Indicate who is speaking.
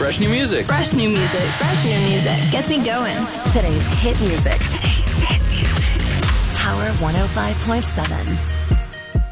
Speaker 1: fresh new music.
Speaker 2: Fresh new music. Fresh new music. Gets me going.
Speaker 3: Today's hit music. Power 105.7.